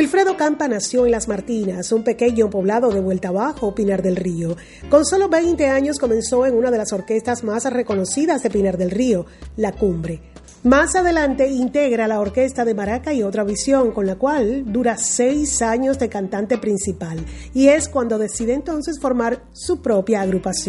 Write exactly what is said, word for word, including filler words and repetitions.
Wilfredo Campa nació en Las Martinas, un pequeño poblado de vuelta abajo, Pinar del Río. Con solo veinte años comenzó en una de las orquestas más reconocidas de Pinar del Río, La Cumbre. Más adelante integra la orquesta de Maraca y Otra Visión, con la cual dura seis años de cantante principal, y es cuando decide entonces formar su propia agrupación.